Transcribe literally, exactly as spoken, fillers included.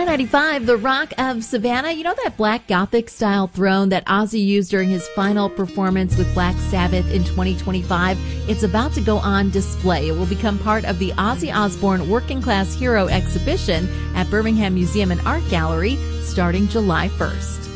ninety-five, The Rock of Savannah. You know that black gothic-style throne that Ozzy used during his final performance with Black Sabbath in twenty twenty-five? It's about to go on display. It will become part of the Ozzy Osbourne Working Class Hero exhibition at Birmingham Museum and Art Gallery starting July first.